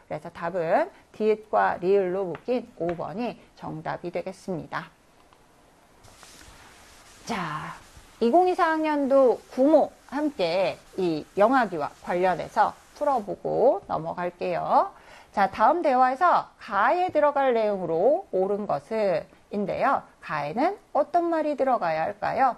그래서 답은 디귿과 리을로 묶인 5번이 정답이 되겠습니다. 자, 2024학년도 구모 함께 이 영아기와 관련해서 풀어보고 넘어갈게요. 자, 다음 대화에서 가에 들어갈 내용으로 옳은 것은 인데요. 가에는 어떤 말이 들어가야 할까요?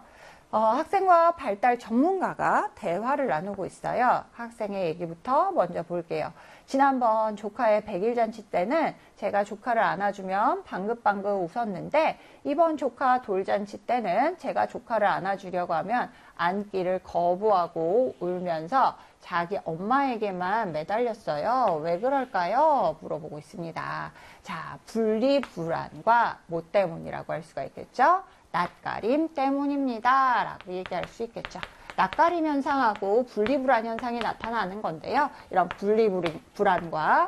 학생과 발달 전문가가 대화를 나누고 있어요. 학생의 얘기부터 먼저 볼게요. 지난번 조카의 100일 잔치 때는 제가 조카를 안아주면 방긋방긋 웃었는데 이번 조카 돌잔치 때는 제가 조카를 안아주려고 하면 안기를 거부하고 울면서 자기 엄마에게만 매달렸어요. 왜 그럴까요? 물어보고 있습니다. 자, 분리불안과 뭐 때문이라고 할 수가 있겠죠? 낯가림 때문입니다. 라고 얘기할 수 있겠죠. 낯가림 현상하고 분리불안 현상이 나타나는 건데요. 이런 분리불안과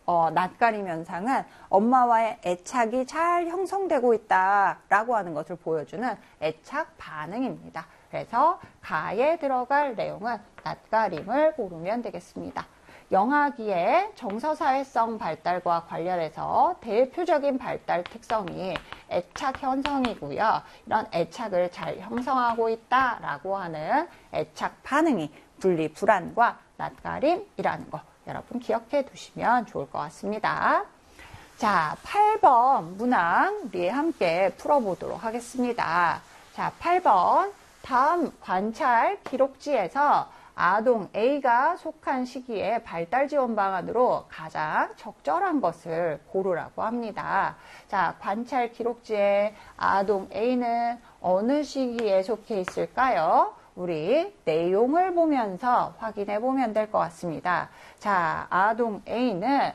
낯가림 현상은 엄마와의 애착이 잘 형성되고 있다라고 하는 것을 보여주는 애착 반응입니다. 그래서 가에 들어갈 내용은 낯가림을 고르면 되겠습니다. 영아기의 정서사회성 발달과 관련해서 대표적인 발달 특성이 애착 형성이고요. 이런 애착을 잘 형성하고 있다라고 하는 애착 반응이 분리불안과 낯가림이라는 거 여러분 기억해 두시면 좋을 것 같습니다. 자, 8번 문항 우리 함께 풀어보도록 하겠습니다. 자, 8번 다음 관찰 기록지에서 아동 A가 속한 시기에 발달 지원 방안으로 가장 적절한 것을 고르라고 합니다. 자, 관찰 기록지에 아동 A는 어느 시기에 속해 있을까요? 우리 내용을 보면서 확인해 보면 될 것 같습니다. 자, 아동 A는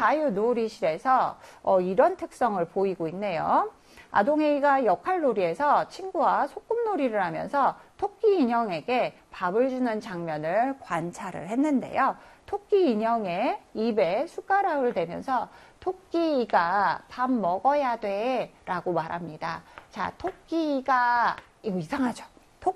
자유놀이실에서 이런 특성을 보이고 있네요. 아동 A가 역할놀이에서 친구와 소꿉놀이를 하면서 토끼 인형에게 밥을 주는 장면을 관찰을 했는데요. 토끼 인형의 입에 숟가락을 대면서 토끼가 밥 먹어야 돼 라고 말합니다. 자, 토끼가 이거 이상하죠?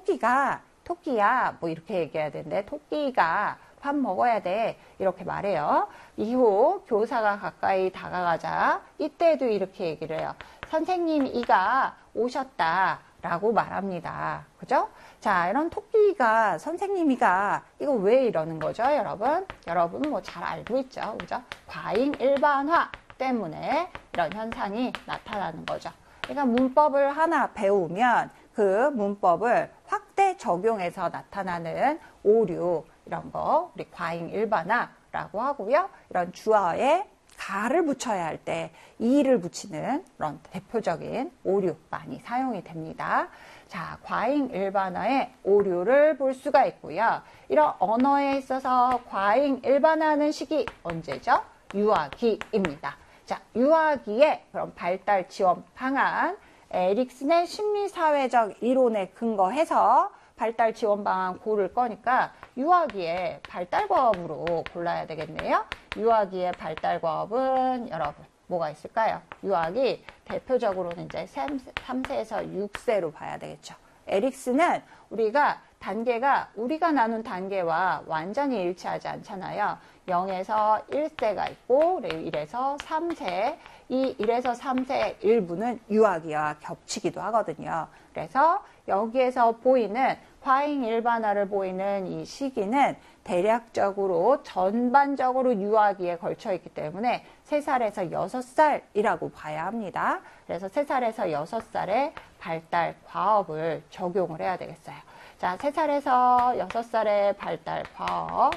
토끼야 뭐 이렇게 얘기해야 되는데 토끼가 밥 먹어야 돼 이렇게 말해요. 이후 교사가 가까이 다가가자 이때도 이렇게 얘기를 해요. 선생님 이가 오셨다 라고 말합니다. 그죠? 자, 이런 토끼가 선생님이가 이거 왜 이러는 거죠, 여러분? 여러분 뭐 잘 알고 있죠, 그죠? 과잉 일반화 때문에 이런 현상이 나타나는 거죠. 그러니까 문법을 하나 배우면 그 문법을 확대 적용해서 나타나는 오류 이런 거 우리 과잉 일반화라고 하고요. 이런 주어에 가를 붙여야 할 때 이를 붙이는 그런 대표적인 오류 많이 사용이 됩니다. 자, 과잉 일반화의 오류를 볼 수가 있고요. 이런 언어에 있어서 과잉 일반화하는 시기 언제죠? 유아기입니다. 자, 유아기의 그런 발달 지원 방안, 에릭슨의 심리사회적 이론에 근거해서 발달 지원 방안 고를 거니까 유아기의 발달 과업으로 골라야 되겠네요. 유아기의 발달 과업은 여러분 뭐가 있을까요? 유아기 대표적으로는 이제 3세에서 6세로 봐야 되겠죠. 에릭슨은 우리가 단계가 우리가 나눈 단계와 완전히 일치하지 않잖아요. 0에서 1세가 있고 1에서 3세, 이 1에서 3세의 일부는 유아기와 겹치기도 하거든요. 그래서 여기에서 보이는 과잉 일반화를 보이는 이 시기는 대략적으로 전반적으로 유아기에 걸쳐 있기 때문에 3살에서 6살이라고 봐야 합니다. 그래서 3살에서 6살의 발달 과업을 적용을 해야 되겠어요. 자, 3살에서 6살의 발달 과업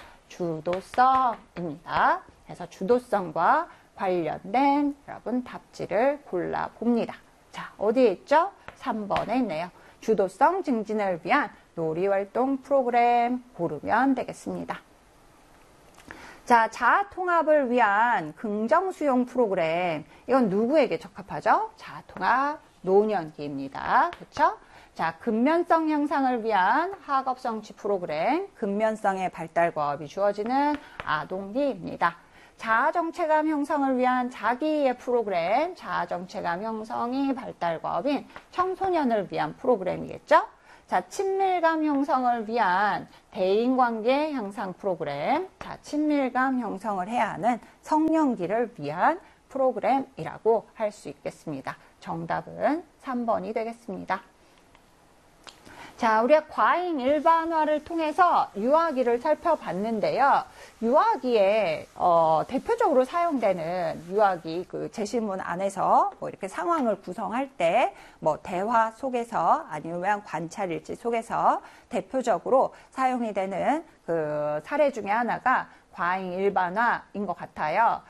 주도성입니다. 그래서 주도성과 관련된 여러분 답지를 골라봅니다. 자, 어디에 있죠? 3번에 있네요. 주도성 증진을 위한 놀이활동 프로그램 고르면 되겠습니다. 자, 자아통합을 위한 긍정수용 프로그램. 이건 누구에게 적합하죠? 자아통합 노년기입니다. 그렇죠? 자, 근면성 향상을 위한 학업성취 프로그램, 근면성의 발달 과업이 주어지는 아동기입니다. 자아정체감 형성을 위한 자기이해 프로그램, 자아정체감 형성이 발달 과업인 청소년을 위한 프로그램이겠죠? 자, 친밀감 형성을 위한 대인관계 향상 프로그램. 자, 친밀감 형성을 해야 하는 성년기를 위한 프로그램이라고 할 수 있겠습니다. 정답은 3번이 되겠습니다. 자, 우리가 과잉 일반화를 통해서 유아기를 살펴봤는데요. 유아기에 대표적으로 사용되는 유아기 그 제시문 안에서 뭐 이렇게 상황을 구성할 때 뭐 대화 속에서 아니면 관찰일지 속에서 대표적으로 사용이 되는 그 사례 중에 하나가 과잉 일반화인 것 같아요.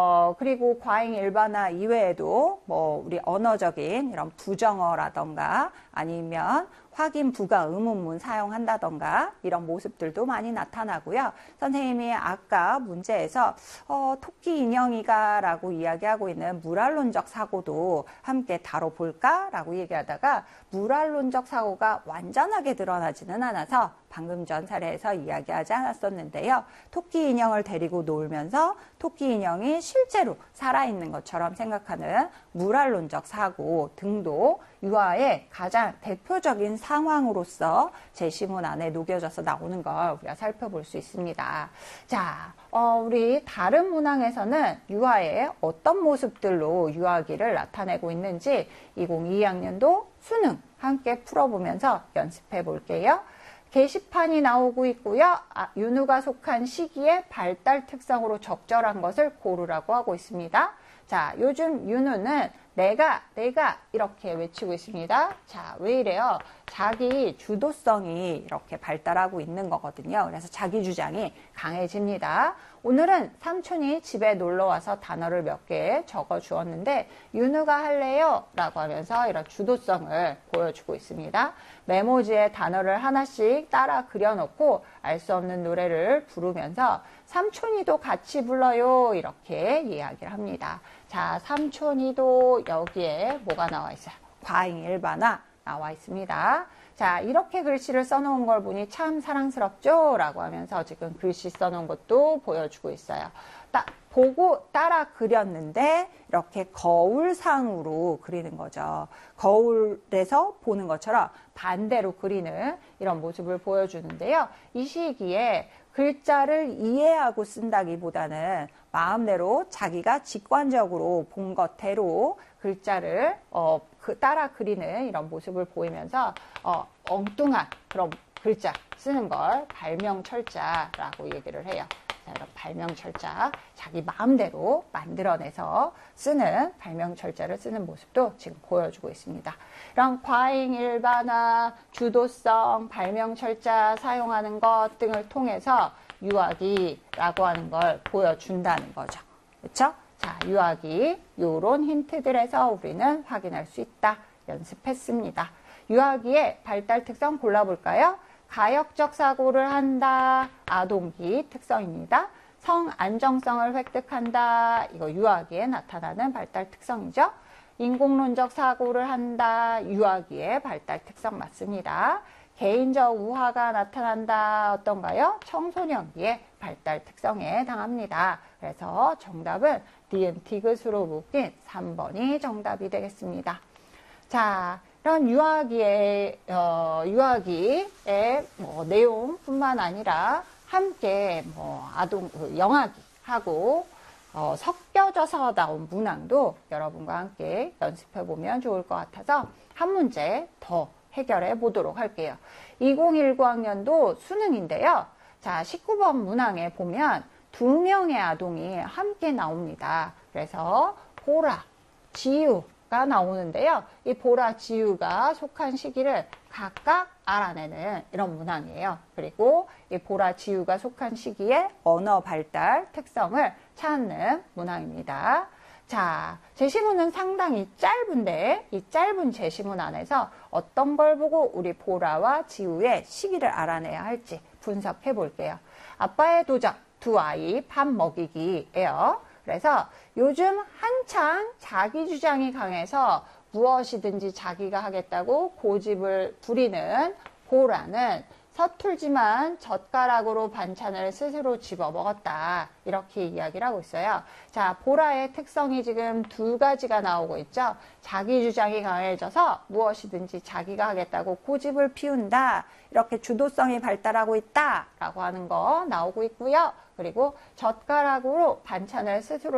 그리고 과잉 일반화 이외에도 뭐 우리 언어적인 이런 부정어라던가 아니면 확인 부가 의문문 사용한다던가 이런 모습들도 많이 나타나고요. 선생님이 아까 문제에서 토끼 인형이가 라고 이야기하고 있는 물알론적 사고도 함께 다뤄볼까? 라고 얘기하다가 물알론적 사고가 완전하게 드러나지는 않아서 방금 전 사례에서 이야기하지 않았었는데요. 토끼 인형을 데리고 놀면서 토끼 인형이 실제로 살아있는 것처럼 생각하는 물알론적 사고 등도 유아의 가장 대표적인 상황으로서 제시문 안에 녹여져서 나오는 걸 우리가 살펴볼 수 있습니다. 자, 우리 다른 문항에서는 유아의 어떤 모습들로 유아기를 나타내고 있는지 2022학년도 수능 함께 풀어보면서 연습해 볼게요. 게시판이 나오고 있고요. 윤우가 속한 시기의 발달 특성으로 적절한 것을 고르라고 하고 있습니다. 자, 요즘 윤우는 내가 이렇게 외치고 있습니다. 자, 왜 이래요? 자기 주도성이 이렇게 발달하고 있는 거거든요. 그래서 자기 주장이 강해집니다. 오늘은 삼촌이 집에 놀러와서 단어를 몇 개 적어 주었는데 윤우가 할래요? 라고 하면서 이런 주도성을 보여주고 있습니다. 메모지에 단어를 하나씩 따라 그려놓고 알 수 없는 노래를 부르면서 삼촌이도 같이 불러요. 이렇게 이야기를 합니다. 자, 삼촌이도 여기에 뭐가 나와 있어요? 과잉 일반화 나와 있습니다. 자, 이렇게 글씨를 써놓은 걸 보니 참 사랑스럽죠? 라고 하면서 지금 글씨 써놓은 것도 보여주고 있어요. 보고 따라 그렸는데 이렇게 거울상으로 그리는 거죠. 거울에서 보는 것처럼 반대로 그리는 이런 모습을 보여주는데요. 이 시기에 글자를 이해하고 쓴다기보다는 마음대로 자기가 직관적으로 본 것대로 글자를 따라 그리는 이런 모습을 보이면서 엉뚱한 그런 글자 쓰는 걸 발명철자라고 얘기를 해요. 자, 이런 발명철자, 자기 마음대로 만들어내서 쓰는 발명철자를 쓰는 모습도 지금 보여주고 있습니다. 이런 과잉 일반화, 주도성, 발명철자 사용하는 것 등을 통해서 유아기라고 하는 걸 보여준다는 거죠. 그렇죠? 자, 유아기, 요런 힌트들에서 우리는 확인할 수 있다. 연습했습니다. 유아기의 발달 특성 골라볼까요? 가역적 사고를 한다. 아동기 특성입니다. 성 안정성을 획득한다. 이거 유아기에 나타나는 발달 특성이죠. 인공론적 사고를 한다. 유아기의 발달 특성 맞습니다. 개인적 우화가 나타난다. 어떤가요? 청소년기의 발달 특성에 해당합니다. 그래서 정답은 니은 디귿으로 묶인 3번이 정답이 되겠습니다. 자, 이런 유아기의 뭐 내용뿐만 아니라 함께 뭐 영아기하고 섞여져서 나온 문항도 여러분과 함께 연습해 보면 좋을 것 같아서 한 문제 더 해결해 보도록 할게요. 2019학년도 수능인데요. 자, 19번 문항에 보면 2명의 아동이 함께 나옵니다. 그래서 보라, 지유가 나오는데요. 이 보라, 지유가 속한 시기를 각각 알아내는 이런 문항이에요. 그리고 이 보라, 지유가 속한 시기의 언어 발달 특성을 찾는 문항입니다. 자, 제시문은 상당히 짧은데 이 짧은 제시문 안에서 어떤 걸 보고 우리 보라와 지우의 시기를 알아내야 할지 분석해 볼게요. 아빠의 도전, 두 아이 밥 먹이기예요. 그래서 요즘 한창 자기 주장이 강해서 무엇이든지 자기가 하겠다고 고집을 부리는 보라는 서툴지만 젓가락으로 반찬을 스스로 집어 먹었다. 이렇게 이야기를 하고 있어요. 자, 보라의 특성이 지금 두 가지가 나오고 있죠. 자기 주장이 강해져서 무엇이든지 자기가 하겠다고 고집을 피운다. 이렇게 주도성이 발달하고 있다. 라고 하는 거 나오고 있고요. 그리고 젓가락으로 반찬을 스스로